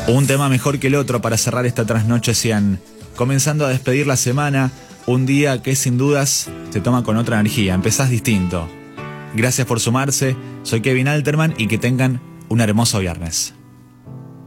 Un tema mejor que el otro para cerrar esta trasnoche 100. Comenzando a despedir la semana, un día que sin dudas se toma con otra energía. Empezás distinto. Gracias por sumarse, soy Kevin Alterman y que tengan un hermoso viernes.